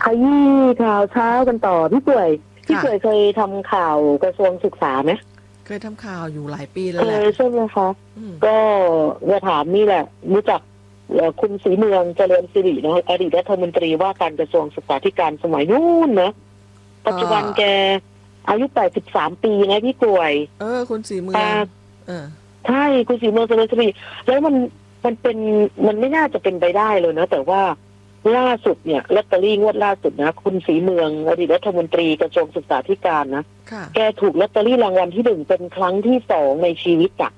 ขยี้ข่าวเช้ากันต่อพี่ป่วยเคยทำข่าวกระทรวงศึกษาไหมเคยทำข่าวอยู่หลายปีแล้วแหละใช่ไหมคะก็จะถามนี่แหละรู้จักคุณศรีเมืองเจริญสิรินะอดีตรัฐมนตรีว่าการกระทรวงศึกษาธิการสมัยนู้นนะปัจจุบันแกอายุ83 ปีนะพี่ป่วยคุณศรีเมืองใช่คุณศรีเมืองเจริญสิริแล้วมันไม่น่าจะเป็นไปได้เลยนะแต่ว่าล่าสุดเนี่ยลอตเตอรี่งวดล่าสุดนะคุณศรีเมืองอดีตรัฐมนตรีกระทรวงศึกษาธิการนะแกถูกลอตเตอรี่รางวัลที่1เป็นครั้งที่2ในชีวิตอ่ะ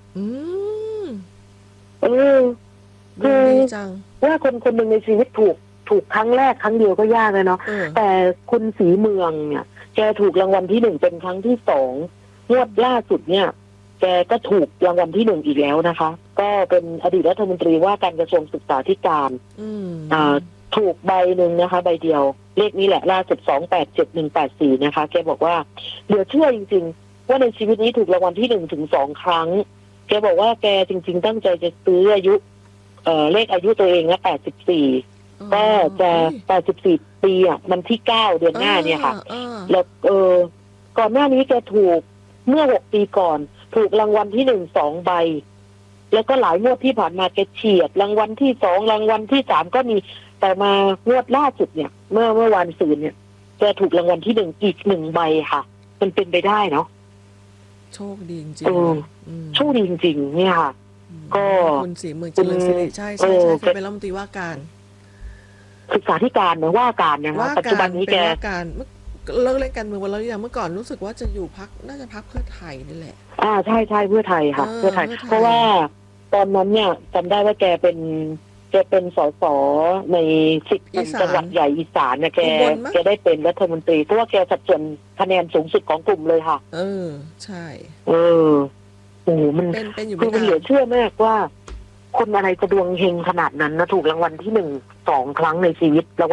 คือว่าคนหนึ่งในชีวิตถูกครั้งแรกครั้งเดียวก็ยากเลยเนาะแต่คุณศรีเมืองเนี่ยแกถูกรางวัลที่1เป็นครั้งที่2งวดล่าสุดเนี่ยแกก็ถูกรางวัลที่1อีกแล้วนะคะก็เป็นอดีตรัฐมนตรีว่าการกระทรวงศึกษาธิการถูกใบหนึ่งนะคะใบเดียวเลขนี้แหละล่าสุด287184นะคะแกบอกว่าเหลือเชื่อจริงๆว่าในชีวิตนี้ถูกรางวัลที่1ถึง2ครั้งแกบอกว่าแกจริงๆตั้งใจจะซื้ออายุเลขอายุตัวเองนะ84ก็จะ84ปีอ่ะมันที่9เดือนหน้าเนี่ยค่ะแล้วก่อนหน้านี้แกถูกเมื่อ6 ปีก่อนถูกรางวัลที่1 2 ใบแล้วก็หลายงวดที่ผ่านมาแกเฉียดรางวัลที่2รางวัลที่3ก็มีแต่มางวดล่าสุดเนี่ยเมื่อวันศุกร์เนี่ยแกถูกรางวัลที่1อีก1 ใบค่ะมันเป็นไปได้เนาะโชคดีจริงโชคดีจริงๆเนี่ยค่ะก็คุณศรีเมืองเจริญสิริใช่เป็นรัฐมนตรีว่าการศึกษาธิการนะว่าการนะคะปัจจุบันนี้แกว่าการเลิกเล่นการเมืองวันแล้วอย่างเมื่อก่อนรู้สึกว่าจะอยู่พรรคน่าจะพรรคเพื่อไทยนี่แหละใช่เพื่อไทยค่ะเพื่อไทยเพราะว่าตอนนั้นเนี่ยจำได้ว่าแกเป็นสสใน10 จังหวัดใหญ่อีสานนะแกได้เป็นรัฐมนตรีเพราะว่าแกสัดส่วนคะแนนสูงสุดของกลุ่มเลยค่ะใช่โอ้มันคือมันเหลือเชื่อมากว่าคนอะไรจะดวงเฮงขนาดนั้นนะถูกรางวัลที่1 2 ครั้งในชีวิต